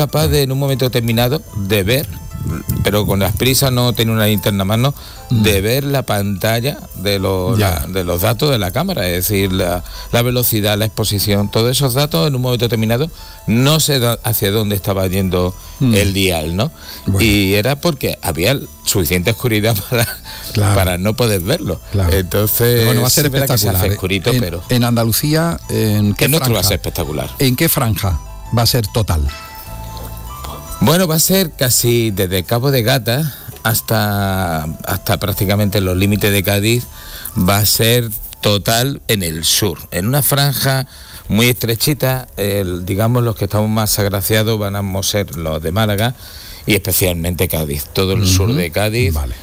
capaz de, en un momento determinado, de ver, pero con las prisas, no tenía una linterna a mano, de ver la pantalla de los datos de la cámara, es decir, la velocidad, la exposición, todos esos datos en un momento determinado no sé hacia dónde estaba yendo el dial, ¿no? Bueno. Y era porque había suficiente oscuridad para no poder verlo. Claro. Entonces, bueno, va a ser espectacular. Oscurito, pero en Andalucía, ¿en qué franja? Va a ser espectacular. ¿En qué franja va a ser total? Bueno, va a ser casi desde Cabo de Gata hasta prácticamente los límites de Cádiz, va a ser total en el sur, en una franja muy estrechita. Digamos, los que estamos más agraciados van a ser los de Málaga y especialmente Cádiz, todo el sur de Cádiz. Vale.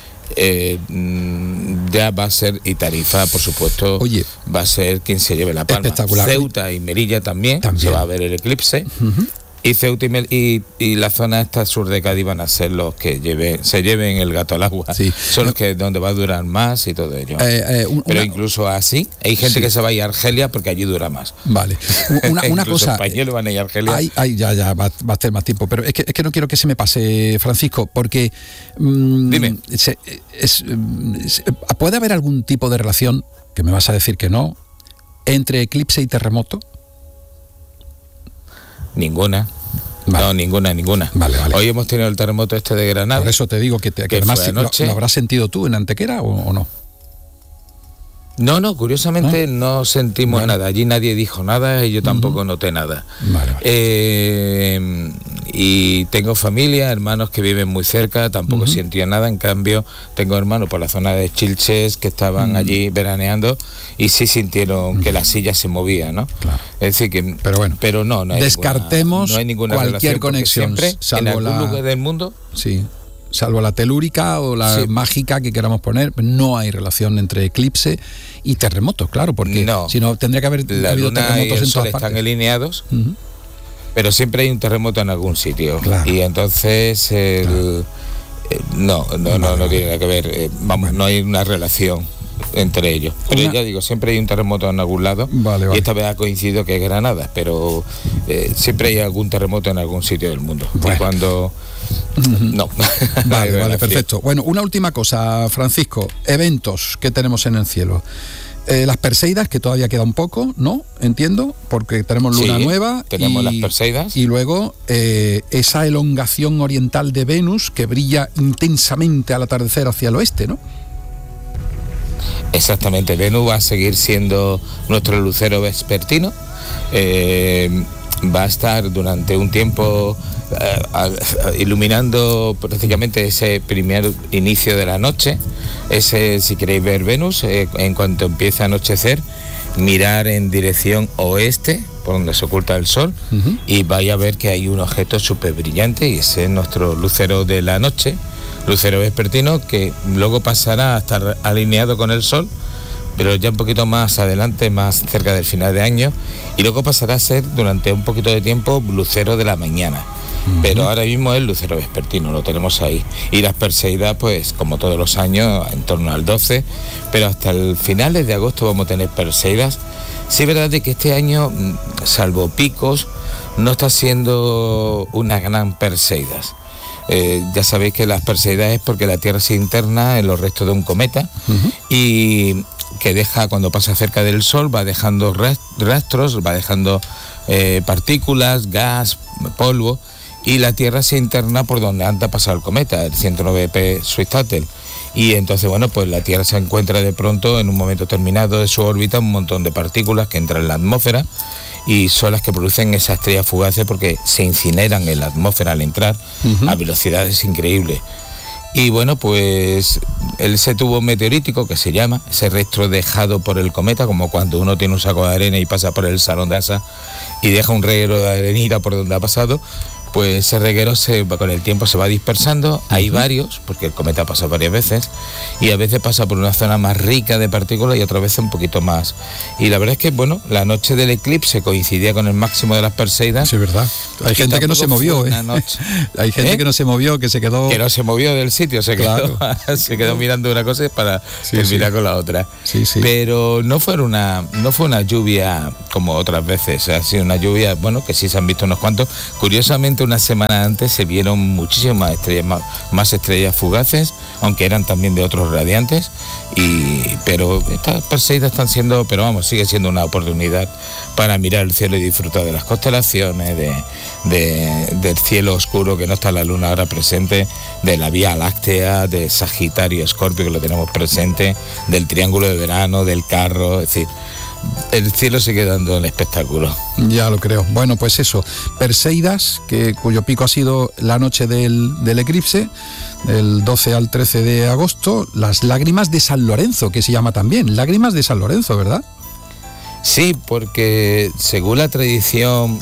Ya va a ser, y Tarifa, por supuesto, va a ser quien se lleve la palma. Espectacular. Ceuta y Melilla también se va a ver el eclipse. Y Ceuta y la zona esta sur de Cádiz van a ser los que se lleven el gato al agua. Sí. Son los que donde va a durar más y todo ello. Pero incluso así, hay gente que se va a ir a Argelia porque allí dura más. Vale. Una cosa. Los españoles van a ir a Argelia. Ya va a tener más tiempo. Pero es que no quiero que se me pase, Francisco, porque. Dime. ¿Puede haber algún tipo de relación, que me vas a decir que no, entre eclipse y terremoto? Ninguna. Vale. No, ninguna. Vale. Hoy hemos tenido el terremoto de Granada. Por eso te digo que además lo habrás sentido tú en Antequera o no. No, curiosamente no sentimos nada. Allí nadie dijo nada y yo tampoco noté nada. Vale. Y tengo familia, hermanos que viven muy cerca, tampoco sentían nada. En cambio, tengo hermanos por la zona de Chilches que estaban allí veraneando y sí sintieron que la silla se movía, ¿no? Claro. Es decir que, pero no hay descartemos ninguna cualquier conexión siempre, en algún lugar del mundo. Sí. Salvo la telúrica o la mágica que queramos poner, no hay relación entre eclipse y terremotos, claro, porque si no tendría que haber habido terremotos en todas partes. Están alineados, pero siempre hay un terremoto en algún sitio. Claro. Y entonces no tiene nada que ver, no hay una relación entre ellos. Pero ya digo, siempre hay un terremoto en algún lado. Vale. Y esta vez ha coincidido que es Granada, pero siempre hay algún terremoto en algún sitio del mundo. Bueno. Y cuando no. Vale, perfecto. Bueno, una última cosa, Francisco, eventos que tenemos en el cielo. Las Perseidas, que todavía queda un poco, ¿no? Entiendo, porque tenemos luna nueva. Tenemos las Perseidas. Y luego esa elongación oriental de Venus que brilla intensamente al atardecer hacia el oeste, ¿no? Exactamente, Venus va a seguir siendo nuestro lucero vespertino. Va a estar durante un tiempo iluminando prácticamente ese primer inicio de la noche. Si queréis ver Venus, en cuanto empiece a anochecer, mirar en dirección oeste, por donde se oculta el sol, y vais a ver que hay un objeto súper brillante, y ese es nuestro lucero de la noche, lucero vespertino, que luego pasará a estar alineado con el sol, pero ya un poquito más adelante, más cerca del final de año, y luego pasará a ser durante un poquito de tiempo lucero de la mañana. Pero ahora mismo es lucero vespertino, lo tenemos ahí. Y las Perseidas, pues como todos los años, en torno al 12, pero hasta el finales de agosto vamos a tener Perseidas. Sí es verdad de que este año, salvo picos, no está siendo una gran Perseidas. Ya sabéis que las Perseidas es porque la Tierra se interna en los restos de un cometa y que deja, cuando pasa cerca del Sol, va dejando rastros, va dejando partículas, gas, polvo, y la Tierra se interna por donde anda pasado el cometa, el 109P Swift-Tuttle. Y entonces, bueno, pues la Tierra se encuentra de pronto, en un momento terminado de su órbita, un montón de partículas que entran en la atmósfera, y son las que producen esas estrellas fugaces porque se incineran en la atmósfera al entrar a velocidades increíbles. Y bueno, pues ese tubo meteorítico que se llama, ese rastro dejado por el cometa, como cuando uno tiene un saco de arena y pasa por el salón de asa y deja un reguero de arenita por donde ha pasado, pues ese reguero con el tiempo se va dispersando. Hay varios, porque el cometa pasa varias veces, y a veces pasa por una zona más rica de partículas y otras veces un poquito más. Y la verdad es que, bueno, la noche del eclipse coincidía con el máximo de las Perseidas. Sí, es verdad. Hay gente que no se movió, Hay gente que no se movió, que se quedó... Que no se movió del sitio, se quedó mirando una cosa para terminar con la otra. Sí. Pero no fue una lluvia como otras veces. Ha sido una lluvia, bueno, que sí se han visto unos cuantos. Curiosamente, justamente una semana antes se vieron muchísimas estrellas, más estrellas fugaces, aunque eran también de otros radiantes, pero estas Perseidas están siendo, pero vamos, sigue siendo una oportunidad para mirar el cielo y disfrutar de las constelaciones, del cielo oscuro, que no está la luna ahora presente, de la Vía Láctea, de Sagitario y Escorpio, que lo tenemos presente, del triángulo de verano, del carro, es decir, el cielo sigue dando el espectáculo. Ya lo creo. Bueno, pues eso, Perseidas, cuyo pico ha sido la noche del eclipse, del 12 al 13 de agosto, las lágrimas de San Lorenzo, que se llama también, lágrimas de San Lorenzo, ¿verdad? Sí, porque según la tradición,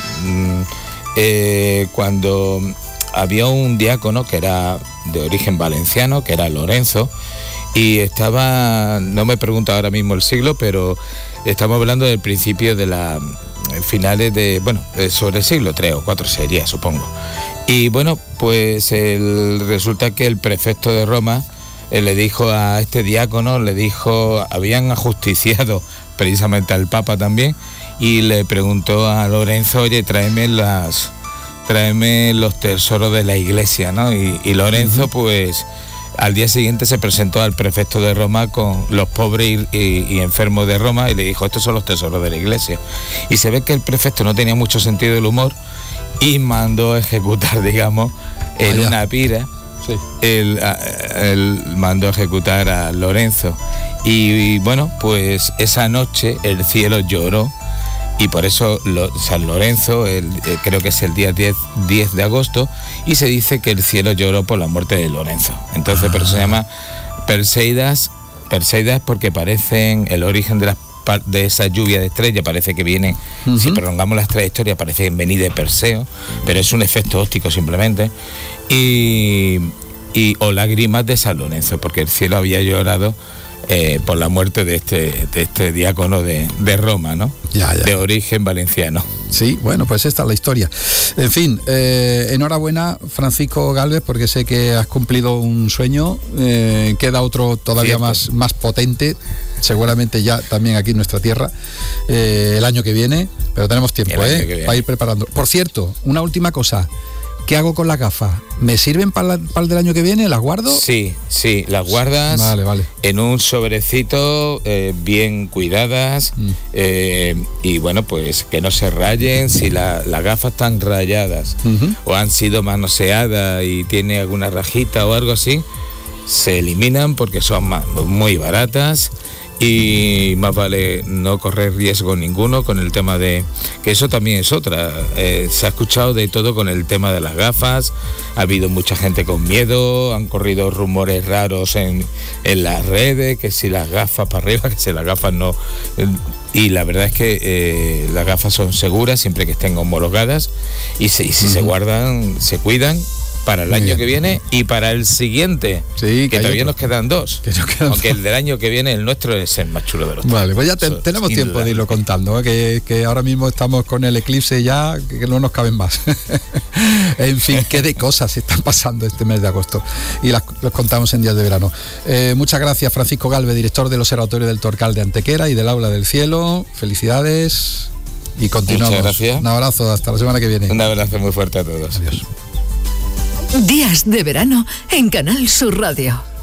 cuando había un diácono que era de origen valenciano, que era Lorenzo, y estaba, no me pregunto ahora mismo el siglo, pero estamos hablando del principio de finales de, sobre el siglo 3 o 4 sería, supongo. Y bueno, pues resulta que el prefecto de Roma le dijo a este diácono, habían ajusticiado precisamente al Papa también, y le preguntó a Lorenzo, oye, tráeme los tesoros de la iglesia, ¿no? Y Lorenzo, pues al día siguiente se presentó al prefecto de Roma con los pobres y enfermos de Roma y le dijo, estos son los tesoros de la iglesia. Y se ve que el prefecto no tenía mucho sentido del humor y mandó a ejecutar, digamos, en una pira, sí. Él mandó a ejecutar a Lorenzo. Y bueno, pues esa noche el cielo lloró, y por eso San Lorenzo, creo que es el día 10 de agosto, y se dice que el cielo lloró por la muerte de Lorenzo. Entonces, por eso se llama Perseidas porque parecen el origen de esa lluvia de estrellas, parece que viene, si prolongamos las trayectorias, parece que venir de Perseo, pero es un efecto óptico simplemente, o lágrimas de San Lorenzo, porque el cielo había llorado por la muerte de este diácono de Roma, ¿no? Ya. De origen valenciano. Sí, bueno, pues esta es la historia. En fin, enhorabuena, Francisco Gálvez, porque sé que has cumplido un sueño. Queda otro todavía más potente, seguramente ya también aquí en nuestra tierra, el año que viene, pero tenemos tiempo, para ir preparando. Por cierto, una última cosa. ¿Qué hago con las gafas? ¿Me sirven para el del año que viene? ¿Las guardo? Sí, las guardas vale. En un sobrecito, bien cuidadas, y bueno, pues que no se rayen. Si las gafas están rayadas o han sido manoseadas y tiene alguna rajita o algo así, se eliminan porque son muy baratas. Y más vale no correr riesgo ninguno con el tema de... que eso también es otra. Se ha escuchado de todo con el tema de las gafas. Ha habido mucha gente con miedo. Han corrido rumores raros en las redes, que si las gafas para arriba, que si las gafas no... Y la verdad es que las gafas son seguras siempre que estén homologadas. Y si se guardan, se cuidan para el año que viene y para el siguiente, que todavía nos quedan dos. Aunque el del año que viene, el nuestro, es el más chulo de los tres. Vale, pues ya tenemos tiempo de irlo contando, que ahora mismo estamos con el eclipse ya, que no nos caben más. En fin, qué de cosas están pasando este mes de agosto y los contamos en días de verano. Muchas gracias, Francisco Gálvez, director del Observatorio del Torcal de Antequera y del Aula del Cielo. Felicidades y continuamos. Muchas gracias. Un abrazo, hasta la semana que viene. Un abrazo muy fuerte a todos. Adiós. Días de verano en Canal Sur Radio.